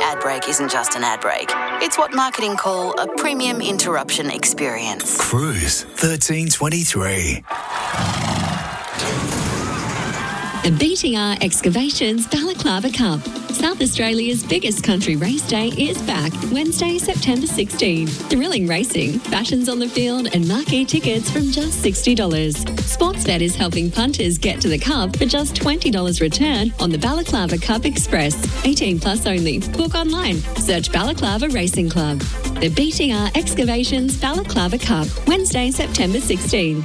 ad break isn't just an ad break. It's what marketing call a premium interruption experience. Cruise 1323. The BTR Excavations Balaclava Cup. South Australia's biggest country race day is back Wednesday, September 16. Thrilling racing, fashions on the field and marquee tickets from just $60. Sportsbet is helping punters get to the Cup for just $20 return on the Balaclava Cup Express. 18 plus only. Book online. Search Balaclava Racing Club. The BTR Excavations Balaclava Cup, Wednesday, September 16.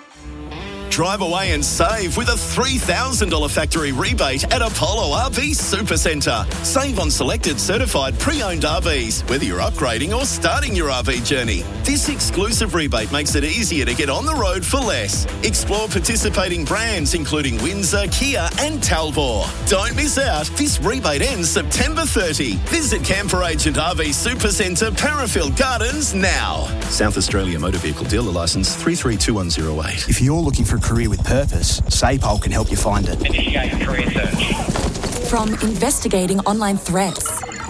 Drive away and save with a $3,000 factory rebate at Apollo RV Supercentre. Save on selected certified pre-owned RVs, whether you're upgrading or starting your RV journey. This exclusive rebate makes it easier to get on the road for less. Explore participating brands including Windsor, Kia and Talbot. Don't miss out. This rebate ends September 30. Visit Camper Agent RV Supercentre, Parafield Gardens now. South Australia Motor Vehicle Dealer Licence 332108. If you're looking for a career with purpose, SAPOL can help you find it. Initiate career search. From investigating online threats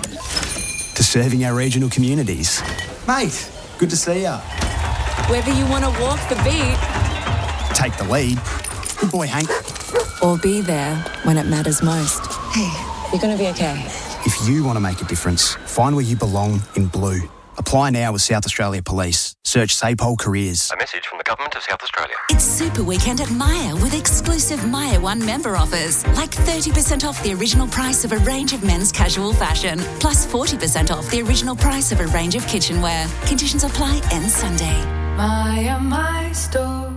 to serving our regional communities. Mate, good to see ya. Whether you want to walk the beat, take the lead. Good boy, Hank. Or be there when it matters most. Hey, you're going to be okay. If you want to make a difference, find where you belong in blue. Apply now with South Australia Police. Search SAPOL Careers. A message from the Government of South Australia. It's Super Weekend at Myer with exclusive Myer One member offers. Like 30% off the original price of a range of men's casual fashion. Plus 40% off the original price of a range of kitchenware. Conditions apply end Sunday. Myer, my store.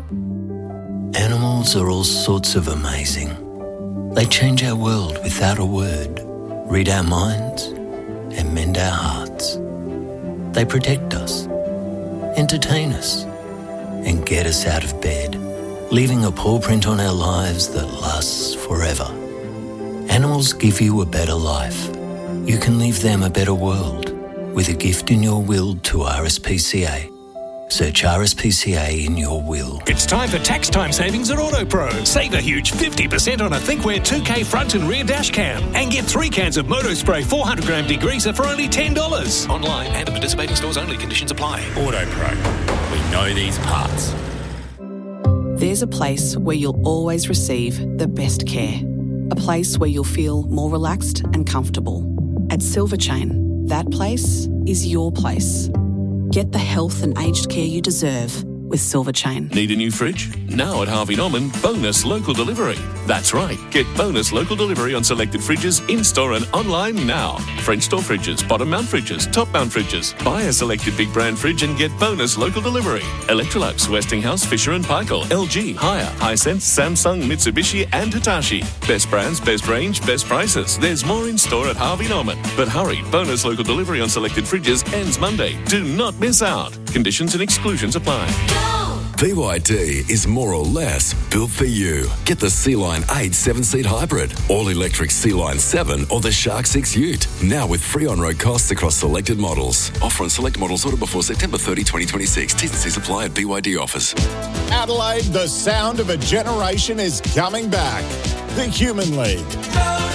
Animals are all sorts of amazing. They change our world without a word, read our minds, and mend our hearts. They protect us, entertain us, and get us out of bed, leaving a paw print on our lives that lasts forever. Animals give you a better life. You can leave them a better world with a gift in your will to RSPCA. Search RSPCA in your will. It's time for tax time savings at AutoPro. Save a huge 50% on a ThinkWare 2K front and rear dash cam. And get 3 cans of MotoSpray 400-gram degreaser for only $10. Online and at participating stores only. Conditions apply. AutoPro. We know these parts. There's a place where you'll always receive the best care. A place where you'll feel more relaxed and comfortable. At Silver Chain, that place is your place. Get the health and aged care you deserve with Silver Chain. Need a new fridge? Now at Harvey Norman, bonus local delivery. That's right. Get bonus local delivery on selected fridges in-store and online now. French door fridges, bottom mount fridges, top mount fridges. Buy a selected big brand fridge and get bonus local delivery. Electrolux, Westinghouse, Fisher & Paykel, LG, Haier, Hisense, Samsung, Mitsubishi and Hitachi. Best brands, best range, best prices. There's more in store at Harvey Norman. But hurry, bonus local delivery on selected fridges ends Monday. Do not miss out. Conditions and exclusions apply. BYD is more or less built for you. Get the C-Line 8 7-seat hybrid, all-electric C-Line 7 or the Shark 6 Ute. Now with free on-road costs across selected models. Offer on select models ordered before September 30, 2026. T's and C's apply at BYD offers. Adelaide, the sound of a generation is coming back. The Human League.